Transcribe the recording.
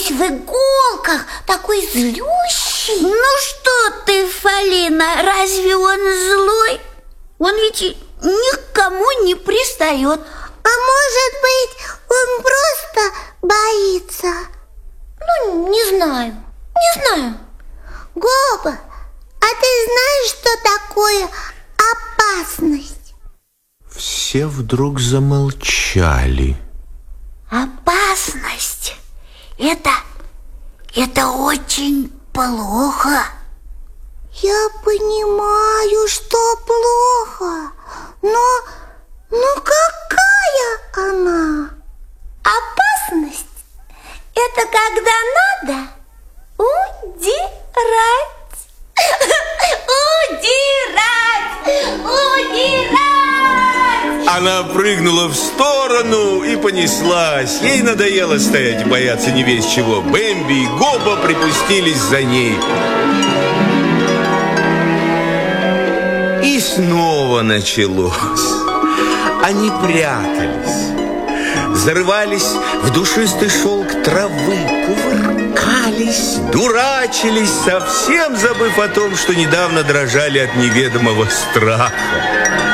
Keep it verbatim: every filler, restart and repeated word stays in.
весь в иголках, такой злющий. Ну что ты, Фалина, разве он злой? Он ведь ни к кому не пристает. А может быть, он просто боится? Ну, не знаю, не знаю. Гоба, а ты знаешь, что такое опасность? Все вдруг замолчали. Опасность – это, это очень плохо. Я понимаю, что плохо, но, но какая она? Опасность – это когда надо удирать. Удирать! Удирать! Она прыгнула в сторону и понеслась. Ей надоело стоять и бояться не весь чего. Бэмби и Гоба припустились за ней. И снова началось. Они прятались, зарывались в душистый шелк травы, кувыркались, дурачились, совсем забыв о том, что недавно дрожали от неведомого страха.